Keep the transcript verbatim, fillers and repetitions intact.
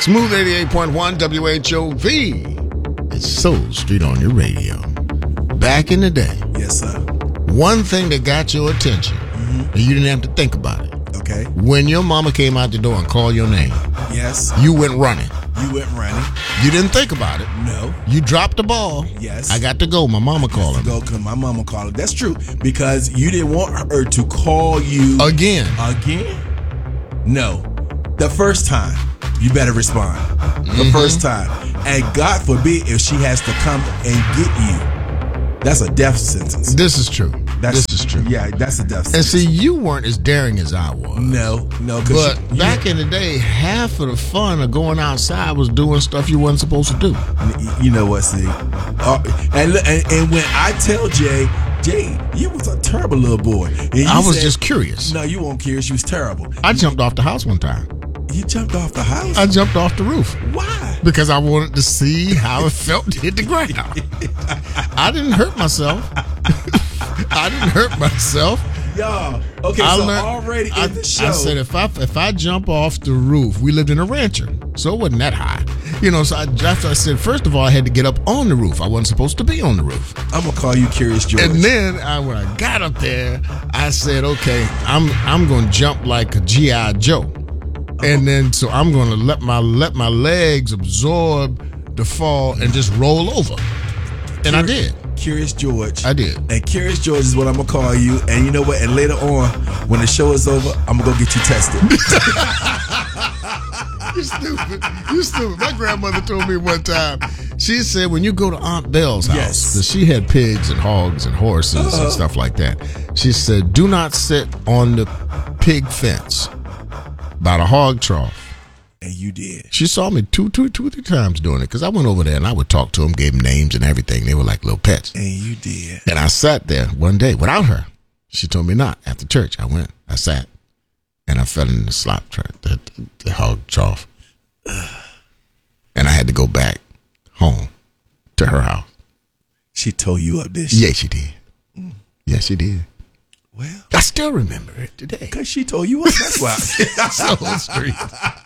Smooth eighty-eight point one W H O V. It's Soul Street on your radio. Back in the day, Yes, sir. one thing that got your attention, Mm-hmm. and you didn't have to think about it. Okay. When your mama came out the door and called your name, Yes. you went running. You went running. You didn't think about it. No. You dropped the ball. Yes. I got to go. My mama calling me. Go, cause my mama called it. That's true. Because you didn't want her to call you Again. again. No. The first time, you better respond. The Mm-hmm. first time. And God forbid if she has to come and get you. That's a death sentence. This is true. That's, this is true. Yeah, that's a death And sentence. see, you weren't as daring as I was. no, no. Cause But you, back in the day, half of the fun of going outside was doing stuff you wasn't supposed to do. you know what, see? Uh, and, look- and and when I tell Jay, Jay, you was a terrible little boy. And you I was said- just curious. No, you weren't curious. You was terrible. I jumped off the house one time. You jumped off the house. I jumped off the roof Why? because I wanted to see how it felt to hit the ground. I didn't hurt myself. I didn't hurt myself. Y'all, okay, I so learned- already I, in the show. I said if I if I jump off the roof, we lived in a rancher, so it wasn't that high, you know. So I, after I said, first of all, I had to get up on the roof. I wasn't supposed to be on the roof. I'm gonna call you Curious George. And then I, when I got up there, I said, okay, I'm I'm gonna jump like a G I Joe, and then so I'm gonna let my let my legs absorb the fall and just roll over, and I did. Curious George. I did. And Curious George is what I'm gonna call you. And you know what? And later on, when the show is over, I'm gonna go get you tested. You stupid. You stupid. My grandmother told me one time, she said when you go to Aunt Belle's house, Yes. 'cause she had pigs and hogs and horses Uh-huh. and stuff like that, she said, do not sit on the pig fence by the hog trough. And you did. She saw me two, two, two, three times doing it because I went over there and I would talk to them, gave them names and everything. They were like little pets. And you did. And I sat there one day without her. She told me not. After church, I went. I sat. And I fell in the slop trap, the, the, the hog trough. And I had to go back home to her house. She tore you up this. Yeah, she did. Yeah, she did. Well, I still remember it today. because she told you up. That's why. Soul Street.